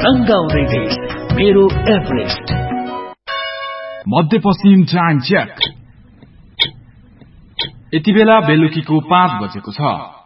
थन्काउने देश मेरो एभरेस्ट। मध्यपश्चिम time check. यति बेला बेलुकीको 5 बजेको छ।